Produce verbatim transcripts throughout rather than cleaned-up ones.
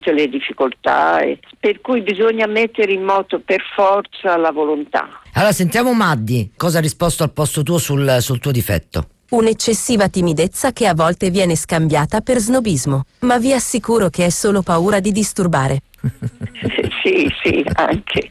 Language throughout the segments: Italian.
le difficoltà, e per cui bisogna mettere in moto per forza la volontà. Allora sentiamo Maddi, cosa ha risposto al posto tuo sul, sul tuo difetto. Un'eccessiva timidezza che a volte viene scambiata per snobismo, ma vi assicuro che è solo paura di disturbare. Sì, sì, anche.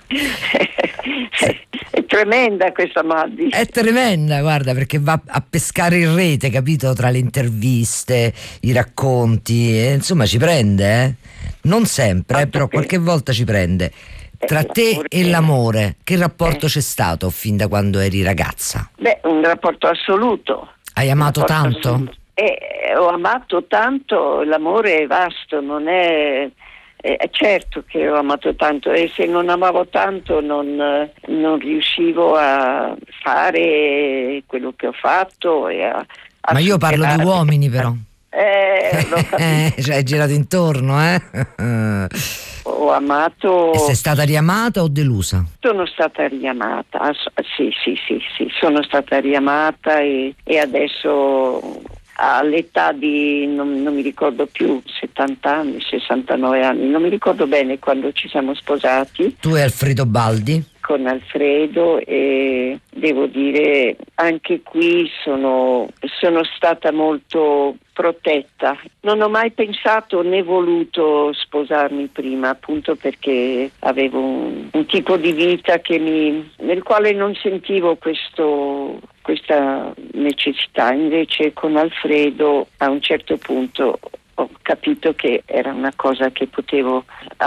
È tremenda questa Maddi. È tremenda, guarda, perché va a pescare in rete, capito? Tra le interviste, i racconti, e, insomma ci prende, eh? Non sempre, eh, però qualche volta ci prende. Tra te e l'amore, che rapporto c'è stato fin da quando eri ragazza? Beh, un rapporto assoluto. Hai amato tanto? Eh, ho amato tanto, l'amore è vasto, non è... È certo che ho amato tanto, e se non amavo tanto non, non riuscivo a fare quello che ho fatto e a, a Ma io parlo di uomini, però. Eh, l'ho eh, cioè hai girato intorno, eh? Ho amato. E sei stata riamata o delusa? Sono stata riamata, sì, sì, sì, sì, sono stata riamata e, e adesso all'età di, non, non mi ricordo più, settanta anni, sessantanove anni, non mi ricordo bene quando ci siamo sposati. Tu e Alfredo Baldi? Con Alfredo, e devo dire anche qui sono, sono stata molto protetta. Non ho mai pensato né voluto sposarmi prima, appunto perché avevo un, un tipo di vita che mi, nel quale non sentivo questo, questa necessità. Invece con Alfredo a un certo punto ho capito che era una cosa che potevo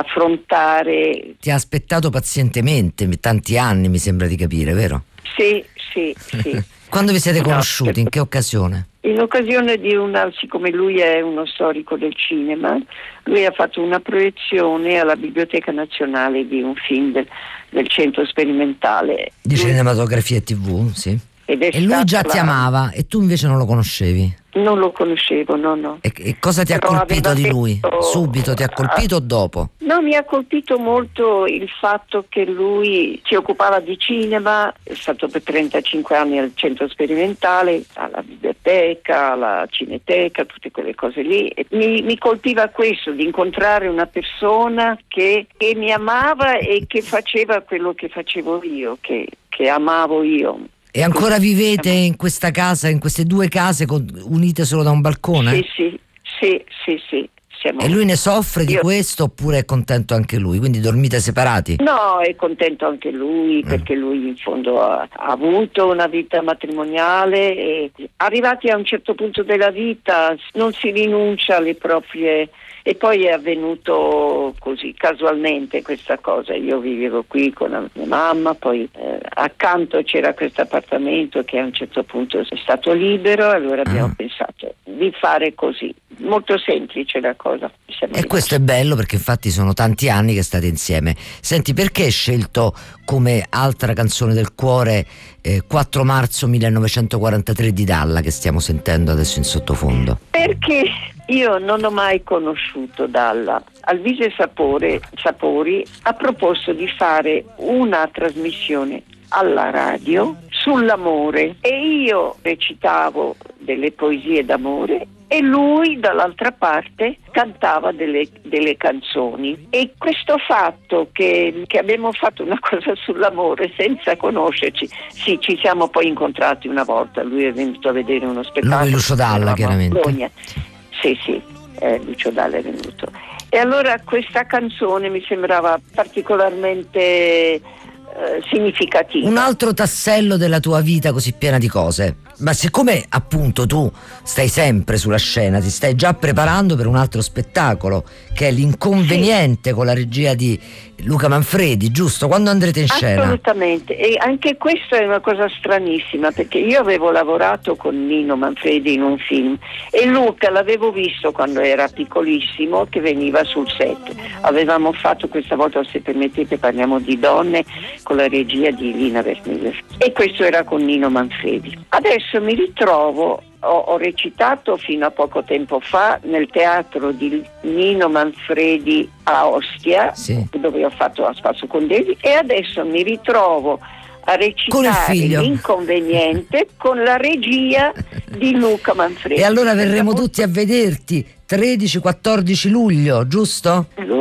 affrontare. Ti ha aspettato pazientemente, tanti anni mi sembra di capire, vero? Sì, sì, sì. Quando vi siete No, conosciuti? In che occasione? In occasione di una, siccome lui è uno storico del cinema, lui ha fatto una proiezione alla Biblioteca Nazionale di un film del, del Centro Sperimentale. Di lui, cinematografia e tivù, sì. Ed è e lui già la... ti amava e tu invece non lo conoscevi? Non lo conoscevo, no, no. E, e cosa ti Però ha colpito di lui? detto... Subito ti ha colpito o dopo? No, mi ha colpito molto il fatto che lui si occupava di cinema, è stato per trentacinque anni al Centro Sperimentale, alla biblioteca, alla cineteca, tutte quelle cose lì. E mi, mi colpiva questo, di incontrare una persona che, che mi amava e che faceva quello che facevo io, che, che amavo io. E ancora vivete in questa casa, in queste due case con, unite solo da un balcone? Sì, sì, sì, sì, sì. Siamo... E lui ne soffre di Io... questo oppure è contento anche lui? Quindi dormite separati? No, è contento anche lui, perché lui in fondo ha, ha avuto una vita matrimoniale e arrivati a un certo punto della vita non si rinuncia alle proprie... E poi è avvenuto così casualmente questa cosa. Io vivevo qui con la mia mamma, poi eh, accanto c'era questo appartamento che a un certo punto è stato libero, allora abbiamo ah. pensato di fare così. Molto semplice la cosa. Siamo e questo è bello perché infatti sono tanti anni che state insieme. Senti, perché hai scelto come altra canzone del cuore eh, quattro marzo millenovecentoquarantatré di Dalla, che stiamo sentendo adesso in sottofondo? Perché io non ho mai conosciuto Dalla. Alvise Sapore, Sapori ha proposto di fare una trasmissione alla radio sull'amore e io recitavo delle poesie d'amore e lui dall'altra parte cantava delle, delle canzoni. E questo fatto che, che abbiamo fatto una cosa sull'amore senza conoscerci, sì, ci siamo poi incontrati una volta, lui è venuto a vedere uno spettacolo. Lui Lucio Dalla, chiaramente. Sì, sì, eh, Lucio Dalla è venuto. E allora questa canzone mi sembrava particolarmente eh, significativa. Un altro tassello della tua vita così piena di cose. Ma siccome appunto tu stai sempre sulla scena, ti stai già preparando per un altro spettacolo che è L'Inconveniente, sì, con la regia di Luca Manfredi, giusto? Quando andrete in scena? Assolutamente, e anche questa è una cosa stranissima perché io avevo lavorato con Nino Manfredi in un film e Luca l'avevo visto quando era piccolissimo che veniva sul set. Avevamo fatto questa volta, se permettete parliamo di Donne, con la regia di Lina Wertmüller e questo era con Nino Manfredi. Adesso mi ritrovo, ho, ho recitato fino a poco tempo fa nel teatro di Nino Manfredi a Ostia, sì, dove ho fatto a Spasso Condelli, e adesso mi ritrovo a recitare L'Inconveniente con la regia di Luca Manfredi. E allora verremo tutti a vederti tredici quattordici luglio, giusto?